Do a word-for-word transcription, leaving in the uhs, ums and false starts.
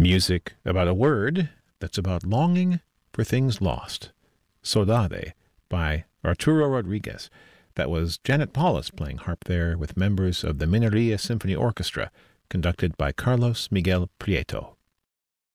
Music about a word that's about longing for things lost. Saudade by Arturo Rodriguez. That was Janet Paulus playing harp there with members of the Mineria Symphony Orchestra, conducted by Carlos Miguel Prieto.